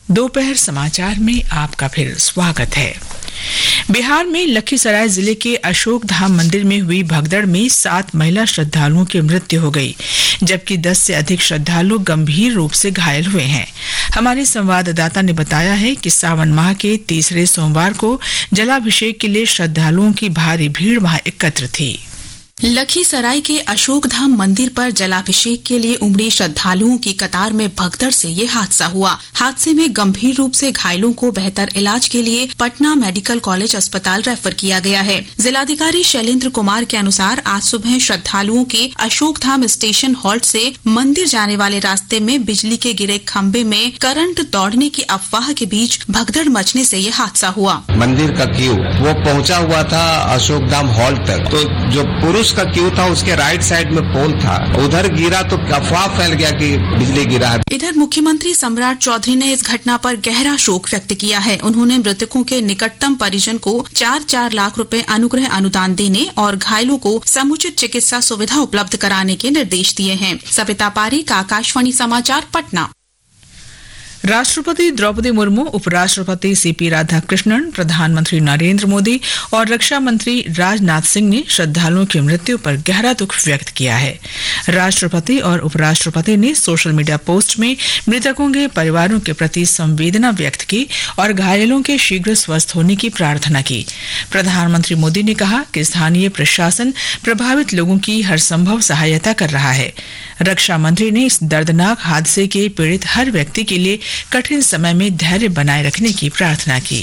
दोपहर समाचार में आपका फिर स्वागत है। बिहार में लखीसराय जिले के अशोक धाम मंदिर में हुई भगदड़ में 7 महिला श्रद्धालुओं की मृत्यु हो गई, जबकि 10 से अधिक श्रद्धालु गंभीर रूप से घायल हुए हैं। हमारे संवाददाता ने बताया है कि सावन माह के तीसरे सोमवार को जलाभिषेक के लिए श्रद्धालुओं की भारी भीड़ वहां एकत्र थी। लखीसराय के अशोक धाम मंदिर पर जलाभिषेक के लिए उमड़ी श्रद्धालुओं की कतार में भगदड़ से ये हादसा हुआ। हादसे में गंभीर रूप से घायलों को बेहतर इलाज के लिए पटना मेडिकल कॉलेज अस्पताल रेफर किया गया है। जिलाधिकारी शैलेंद्र कुमार के अनुसार आज सुबह श्रद्धालुओं के अशोक धाम स्टेशन हॉल्ट से मंदिर जाने वाले रास्ते में बिजली के गिरे खंभे में करंट दौड़ने की अफवाह के बीच भगदड़ मचने से ये हादसा हुआ। मंदिर का क्यू वो पहुंचा हुआ था अशोक धाम हॉल्ट तक, तो जो पुरुष का क्यू था उसके राइट साइड में पोल था, उधर गिरा तो अफवाह फैल गया कि बिजली गिरा है। इधर मुख्यमंत्री सम्राट चौधरी ने इस घटना पर गहरा शोक व्यक्त किया है। उन्होंने मृतकों के निकटतम परिजन को 4-4 लाख रुपए अनुग्रह अनुदान देने और घायलों को समुचित चिकित्सा सुविधा उपलब्ध कराने के निर्देश दिए हैं। सविता पारीक, आकाशवाणी समाचार, पटना। राष्ट्रपति द्रौपदी मुर्मू, उपराष्ट्रपति सीपी राधाकृष्णन, प्रधानमंत्री नरेंद्र मोदी और रक्षा मंत्री राजनाथ सिंह ने श्रद्धालुओं की मृत्यु पर गहरा दुख व्यक्त किया है। राष्ट्रपति और उपराष्ट्रपति ने सोशल मीडिया पोस्ट में मृतकों के परिवारों के प्रति संवेदना व्यक्त की और घायलों के शीघ्र स्वस्थ होने की प्रार्थना की। प्रधानमंत्री मोदी ने कहा कि स्थानीय प्रशासन प्रभावित लोगों की हर संभव सहायता कर रहा है। रक्षा मंत्री ने इस दर्दनाक हादसे के पीड़ित हर व्यक्ति के लिए कठिन समय में धैर्य बनाए रखने की प्रार्थना की।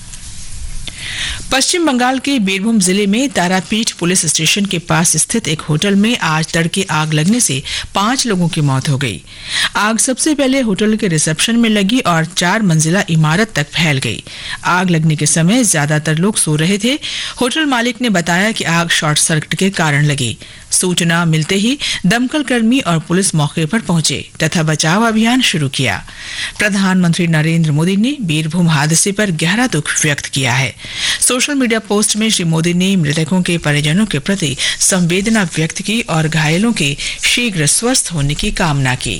पश्चिम बंगाल के बीरभूम जिले में तारापीठ पुलिस स्टेशन के पास स्थित एक होटल में आज तड़के आग लगने से 5 लोगों की मौत हो गई। आग सबसे पहले होटल के रिसेप्शन में लगी और 4 मंजिला इमारत तक फैल गई। आग लगने के समय ज्यादातर लोग सो रहे थे। होटल मालिक ने बताया कि आग शॉर्ट सर्किट के कारण लगी। सूचना मिलते ही दमकल कर्मी और पुलिस मौके पर पहुंचे तथा बचाव अभियान शुरू किया। प्रधानमंत्री नरेंद्र मोदी ने बीरभूम हादसे पर गहरा दुख व्यक्त किया है। सोशल मीडिया पोस्ट में श्री मोदी ने मृतकों के परिजनों के प्रति संवेदना व्यक्त की और घायलों के शीघ्र स्वस्थ होने की कामना की।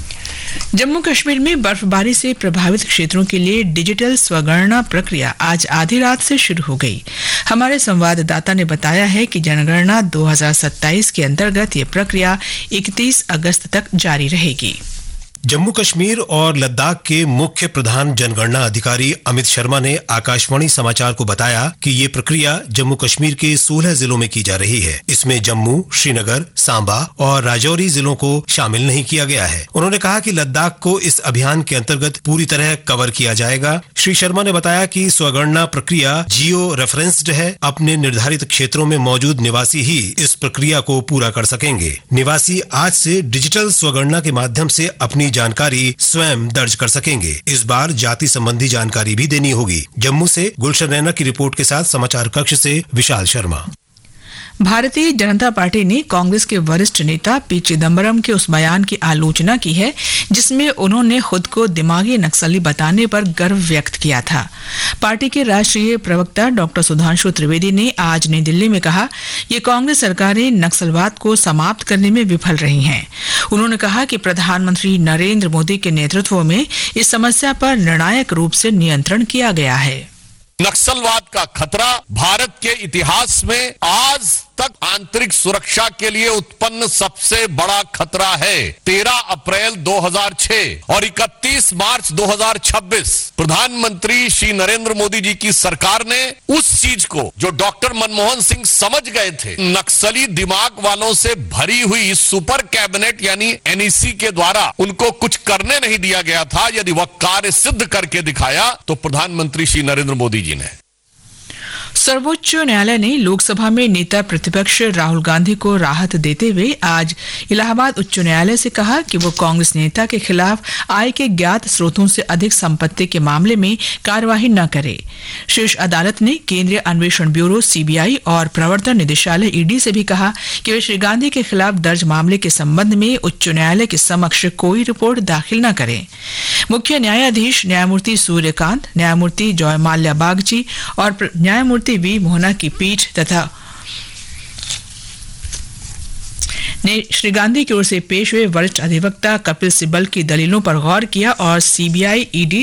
जम्मू कश्मीर में बर्फबारी से प्रभावित क्षेत्रों के लिए डिजिटल स्वगणना प्रक्रिया आज आधी रात से शुरू हो गई। हमारे संवाददाता ने बताया है कि जनगणना 2027 के अंतर्गत ये प्रक्रिया 31 अगस्त तक जारी रहेगी। जम्मू कश्मीर और लद्दाख के मुख्य प्रधान जनगणना अधिकारी अमित शर्मा ने आकाशवाणी समाचार को बताया कि ये प्रक्रिया जम्मू कश्मीर के 16 जिलों में की जा रही है। इसमें जम्मू, श्रीनगर, सांबा और राजौरी जिलों को शामिल नहीं किया गया है। उन्होंने कहा कि लद्दाख को इस अभियान के अंतर्गत पूरी तरह कवर किया जाएगा। श्री शर्मा ने बताया कि स्वगणना प्रक्रिया जियो रेफरेंस्ड है। अपने निर्धारित क्षेत्रों में मौजूद निवासी ही इस प्रक्रिया को पूरा कर सकेंगे। निवासी आज से डिजिटल स्वगणना के माध्यम से अपनी जानकारी स्वयं दर्ज कर सकेंगे। इस बार जाति संबंधी जानकारी भी देनी होगी। जम्मू से गुलशन रैना की रिपोर्ट के साथ समाचार कक्ष से विशाल शर्मा। भारतीय जनता पार्टी ने कांग्रेस के वरिष्ठ नेता पी चिदम्बरम के उस बयान की आलोचना की है जिसमें उन्होंने खुद को दिमागी नक्सली बताने पर गर्व व्यक्त किया था। पार्टी के राष्ट्रीय प्रवक्ता डॉक्टर सुधांशु त्रिवेदी ने आज नई दिल्ली में कहा, ये कांग्रेस सरकारें नक्सलवाद को समाप्त करने में विफल रही हैं। उन्होंने कहा कि प्रधानमंत्री नरेंद्र मोदी के नेतृत्व में इस समस्या पर निर्णायक रूप से नियंत्रण किया गया है। नक्सलवाद का खतरा भारत के इतिहास में आज तक आंतरिक सुरक्षा के लिए उत्पन्न सबसे बड़ा खतरा है। 13 अप्रैल 2006 और 31 मार्च 2026 प्रधानमंत्री श्री नरेंद्र मोदी जी की सरकार ने उस चीज को जो डॉक्टर मनमोहन सिंह समझ गए थे, नक्सली दिमाग वालों से भरी हुई सुपर कैबिनेट यानी एनईसी के द्वारा उनको कुछ करने नहीं दिया गया था। यदि वह कार्य सिद्ध करके दिखाया तो प्रधानमंत्री श्री नरेंद्र मोदी जी ने। सर्वोच्च न्यायालय ने लोकसभा में नेता प्रतिपक्ष राहुल गांधी को राहत देते हुए आज इलाहाबाद उच्च न्यायालय से कहा कि वो कांग्रेस नेता के खिलाफ आय के ज्ञात स्रोतों से अधिक संपत्ति के मामले में कार्यवाही न करे। शीर्ष अदालत ने केंद्रीय अन्वेषण ब्यूरो सीबीआई और प्रवर्तन निदेशालय ईडी से भी कहा कि वे श्री गांधी के खिलाफ दर्ज मामले के संबंध में उच्च न्यायालय के समक्ष कोई रिपोर्ट दाखिल न करें। मुख्य न्यायाधीश न्यायमूर्ति सूर्यकांत, न्यायमूर्ति जयमाल्या बागची और न्यायमूर्ति वी मोहना की पीठ तथा ने श्री गांधी की ओर से पेश हुए वरिष्ठ अधिवक्ता कपिल सिब्बल की दलीलों पर गौर किया और सीबीआई, ईडी